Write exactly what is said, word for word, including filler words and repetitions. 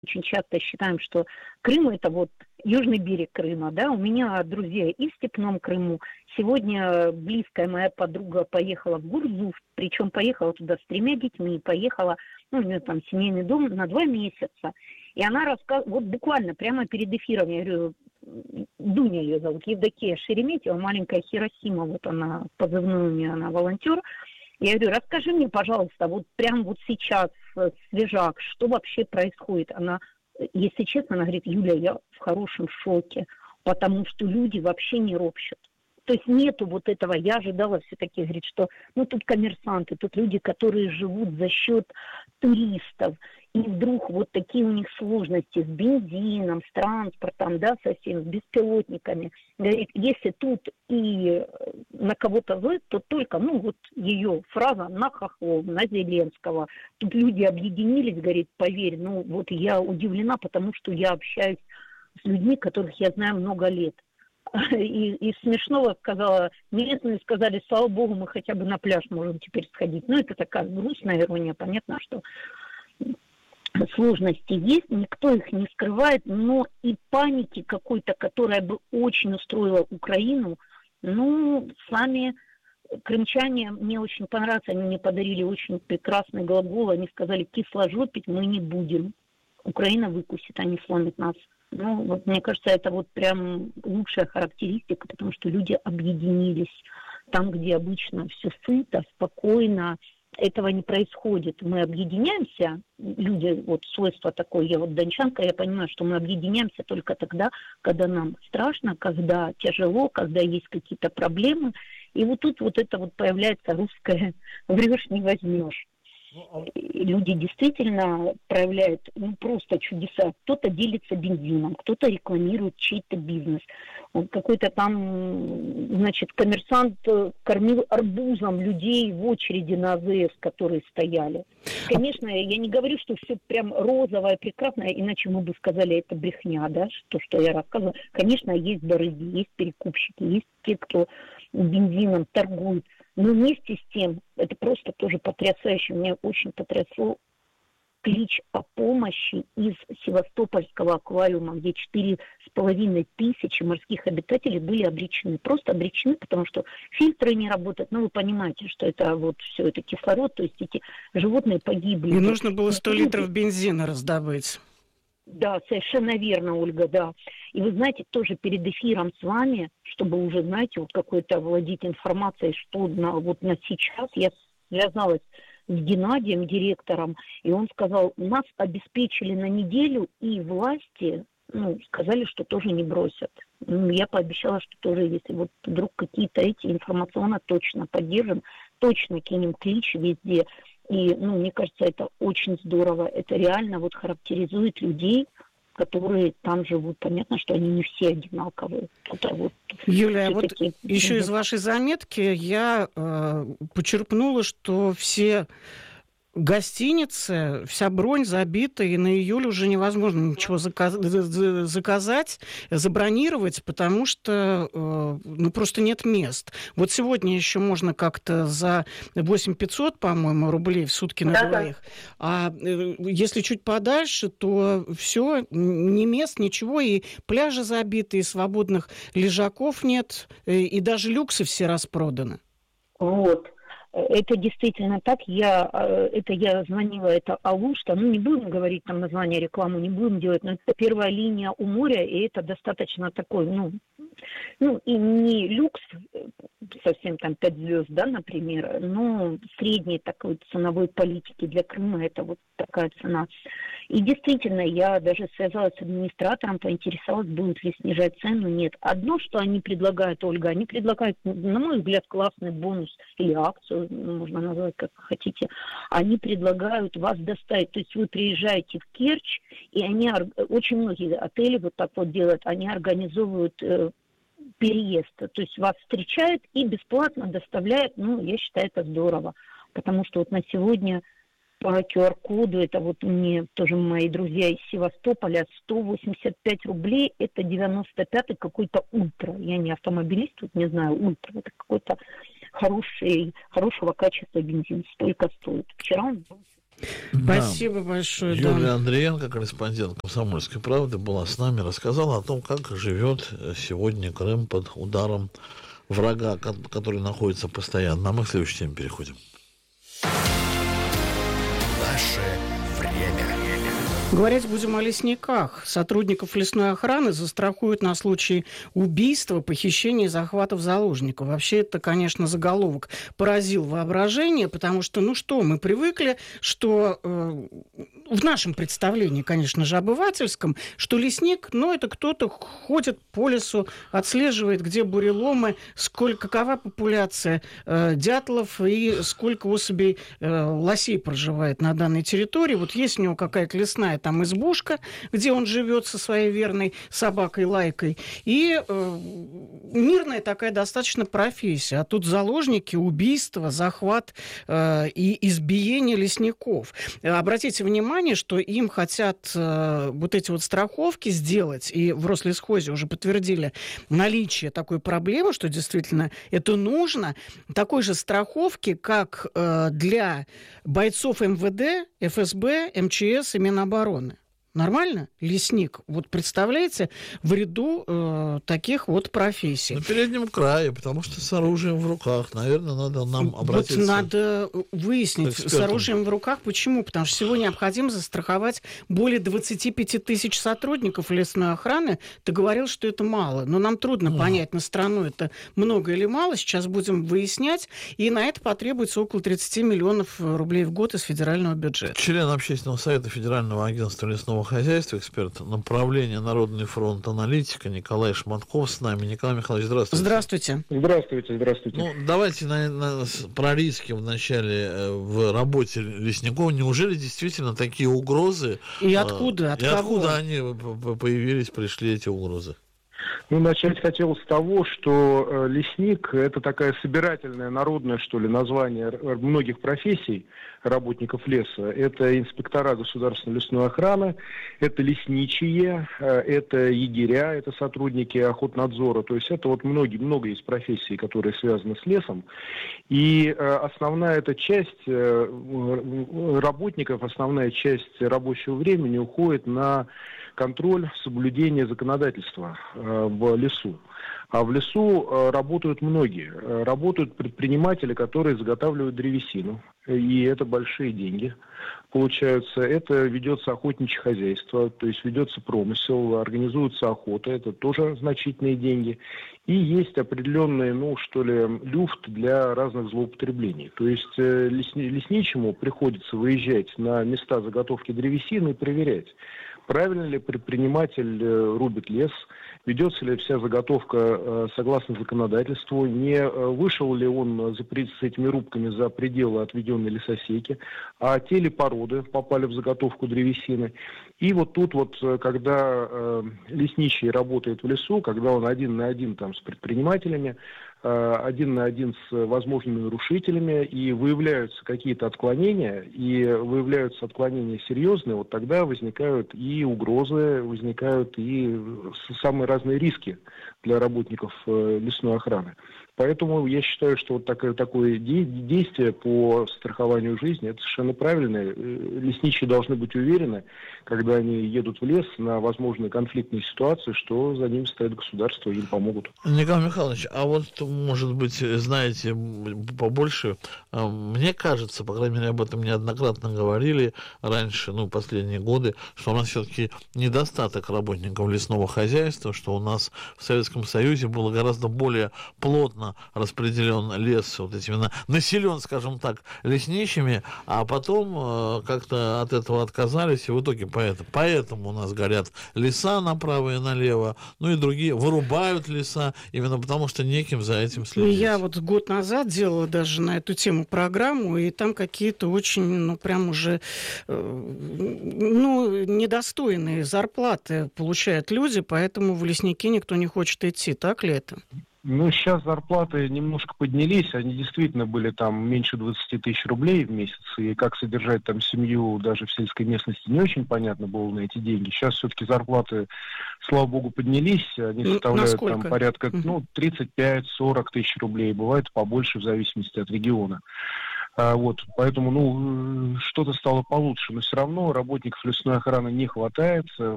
очень часто считаем, что Крым – это вот южный берег Крыма, да, у меня друзья и в Степном Крыму. Сегодня близкая моя подруга поехала в Гурзуф, причем поехала туда с тремя детьми, поехала, ну, у нее там семейный дом на два месяца. И она рассказывала, вот буквально прямо перед эфиром, я говорю, Дуня ее зовут, Евдокия Шереметьева, маленькая Хиросима, вот она, позывной у нее, она волонтер. Я говорю, расскажи мне, пожалуйста, вот прямо вот сейчас, свежак, что вообще происходит? Она, если честно, она говорит, Юля, я в хорошем шоке, потому что люди вообще не ропщут. То есть нету вот этого, я ожидала все-таки, говорит, что, ну, тут коммерсанты, тут люди, которые живут за счет туристов, и вдруг вот такие у них сложности с бензином, с транспортом, да, совсем, с беспилотниками. Говорит, если тут и на кого-то злость, то только, ну, вот ее фраза на хохлов, на Зеленского. Тут люди объединились, говорит, поверь, ну, вот я удивлена, потому что я общаюсь с людьми, которых я знаю много лет. И, и смешного сказала, местные сказали, слава богу, мы хотя бы на пляж можем теперь сходить. Ну, это такая грустная ирония, понятно, что сложности есть, никто их не скрывает, но и паники какой-то, которая бы очень устроила Украину, ну, сами крымчане, мне очень понравилось, они мне подарили очень прекрасный глагол, они сказали, кисложопить мы не будем, Украина выкусит, а не сломит нас. Ну, вот мне кажется, это вот прям лучшая характеристика, потому что люди объединились там, где обычно все сыто, спокойно, этого не происходит. Мы объединяемся, люди, вот свойство такое, я вот дончанка, я понимаю, что мы объединяемся только тогда, когда нам страшно, когда тяжело, когда есть какие-то проблемы. И вот тут вот это вот появляется русское «врешь, не возьмешь». Люди действительно проявляют ну, просто чудеса. Кто-то делится бензином, кто-то рекламирует чей-то бизнес. Он какой-то там, значит, коммерсант кормил арбузом людей в очереди на АЗС, которые стояли. Конечно, я не говорю, что все прям розовое, прекрасное, иначе мы бы сказали, это брехня, да, то, что я рассказывала. Конечно, есть барыги, есть перекупщики, есть те, кто бензином торгует. Но вместе с тем, это просто тоже потрясающе. Меня очень потрясло клич о помощи из Севастопольского аквариума, где четыре с половиной тысячи морских обитателей были обречены. Просто обречены, потому что фильтры не работают. Ну, вы понимаете, что это вот все это кислород, то есть эти животные погибли. И нужно было сто литров бензина раздобыть. Да, совершенно верно, Ольга, да. И вы знаете, тоже перед эфиром с вами, чтобы уже, знаете, вот какой-то владеть информацией, что на, вот на сейчас, я связалась с Геннадием, директором, и он сказал, нас обеспечили на неделю, и власти, ну, сказали, что тоже не бросят. Ну, я пообещала, что тоже, если вот вдруг какие-то эти информационно точно поддержим, точно кинем клич везде. И, ну, мне кажется, это очень здорово. Это реально вот характеризует людей, которые там живут. Понятно, что они не все одинаковые. Это вот Юлия, вот еще из вашей заметки я э, почерпнула, что все гостиницы, вся бронь забита, и на июль уже невозможно ничего заказ- заказать, забронировать, потому что э, ну, просто нет мест. Вот сегодня еще можно как-то за восемь тысяч пятьсот, по-моему, рублей в сутки на двоих, а э, если чуть подальше, то все, ни мест, ничего, и пляжи забиты, и свободных лежаков нет, и, и даже люксы все распроданы. Вот. Это действительно так. Я, это я звонила, это Алушта. Ну, не будем говорить там название рекламы, не будем делать, но это первая линия у моря, и это достаточно такой, ну, ну и не люкс, совсем там пять звезд, да, например, но средней такой ценовой политики для Крыма это вот такая цена. И действительно, я даже связалась с администратором, поинтересовалась, будут ли снижать цену. Нет. Одно, что они предлагают, Ольга, они предлагают, на мой взгляд, классный бонус или акцию, можно назвать как хотите. Они предлагают вас доставить. То есть вы приезжаете в Керчь, и они, очень многие отели вот так вот делают, они организовывают э, переезд. То есть вас встречают и бесплатно доставляют. Ну, я считаю, это здорово. Потому что вот на сегодня по ку ар коду, это вот мне тоже мои друзья из Севастополя, сто восемьдесят пять рублей, это девяносто пятый какой-то ультра. Я не автомобилист, тут не знаю, ультра. Это какой-то хороший, хорошего качества бензин. Столько стоит. Вчера он был Спасибо да. большое. Юлия да. Андреенко, корреспондент «Комсомольской правды», была с нами, рассказала о том, как живет сегодня Крым под ударом врага, который находится постоянно. А мы к следующей теме переходим. Наше время. Говорить будем о лесниках. Сотрудников лесной охраны застрахуют на случай убийства, похищения и захватов заложников. Вообще, это, конечно, заголовок поразил воображение, потому что, ну что, мы привыкли, что э, в нашем представлении, конечно же, обывательском, что лесник, ну, это кто-то ходит по лесу, отслеживает, где буреломы, сколько, какова популяция э, дятлов и сколько особей э, лосей проживает на данной территории. Вот есть у него какая-то лесная там избушка, где он живет со своей верной собакой Лайкой. И э, мирная такая достаточно профессия. А тут заложники, убийства, захват э, и избиение лесников. Обратите внимание, что им хотят э, вот эти вот страховки сделать, и в Рослесхозе уже подтвердили наличие такой проблемы, что действительно это нужно, такой же страховки, как э, для бойцов эм вэ дэ, эф эс бэ, эм че эс и Минобороны. Нормально? Лесник. Вот представляете, в ряду э, таких вот профессий. На переднем крае, потому что с оружием в руках. Наверное, надо нам обратиться. Вот надо выяснить, с оружием в руках. Почему? Потому что всего необходимо застраховать более двадцать пять тысяч сотрудников лесной охраны. Ты говорил, что это мало. Но нам трудно mm. понять, на страну это много или мало. Сейчас будем выяснять. И на это потребуется около тридцать миллионов рублей в год из федерального бюджета. Член общественного совета Федерального агентства лесного хозяйства, эксперт направления Народный фронт аналитика Николай Шматков с нами. Николай Михайлович, здравствуйте. Здравствуйте. Здравствуйте, здравствуйте. Ну, давайте на, на, про риски в начале в работе лесников. Неужели действительно такие угрозы? И откуда? От и кого? откуда они появились, пришли эти угрозы? Ну, начать хотел с того, что э, лесник – это такая собирательная, народное, что ли, название многих профессий работников леса. Это инспектора государственной лесной охраны, это лесничие, э, это егеря, это сотрудники охотнадзора. То есть это вот многие, много есть профессий, которые связаны с лесом. И э, основная эта часть э, работников, основная часть рабочего времени уходит на контроль соблюдения законодательства э, в лесу. А в лесу э, работают многие. Э, работают предприниматели, которые заготавливают древесину. И это большие деньги получаются. Это ведется охотничье хозяйство, то есть ведется промысел, организуется охота. Это тоже значительные деньги. И есть определенный, ну, что ли, люфт для разных злоупотреблений. То есть э, лесни, лесничему приходится выезжать на места заготовки древесины и проверять, правильно ли предприниматель э, рубит лес, ведется ли вся заготовка э, согласно законодательству, не э, вышел ли он за, с этими рубками за пределы отведенной лесосеки, а те ли породы попали в заготовку древесины. И вот тут вот, когда э, лесничий работает в лесу, когда он один на один там с предпринимателями, один на один с возможными нарушителями, и выявляются какие-то отклонения, и выявляются отклонения серьезные, вот тогда возникают и угрозы, возникают и самые разные риски для работников лесной охраны. Поэтому я считаю, что вот такое, такое действие по страхованию жизни, это совершенно правильно. Лесничие должны быть уверены, когда они едут в лес на возможные конфликтные ситуации, что за ними стоит государство, и им помогут. Николай Михайлович, а вот, может быть, знаете побольше, мне кажется, по крайней мере, об этом неоднократно говорили раньше, ну, последние годы, что у нас все-таки недостаток работников лесного хозяйства, что у нас в Советском Союзе было гораздо более плотно распределен лес, вот этими, населен, скажем так, лесничими, а потом э, как-то от этого отказались, и в итоге поэтому, поэтому у нас горят леса направо и налево, ну и другие вырубают леса, именно потому что неким за этим следить. Я вот год назад делала даже на эту тему программу, и там какие-то очень, ну, прям уже, э, ну, недостойные зарплаты получают люди, поэтому в лесники никто не хочет идти, так ли это? Ну, сейчас зарплаты немножко поднялись, они действительно были там меньше двадцать тысяч рублей в месяц, и как содержать там семью даже в сельской местности не очень понятно было на эти деньги. Сейчас все-таки зарплаты, слава богу, поднялись, они составляют там порядка, ну, тридцать пять - сорок тысяч рублей, бывает побольше в зависимости от региона. А, вот, поэтому, ну, что-то стало получше, но все равно работников лесной охраны не хватает.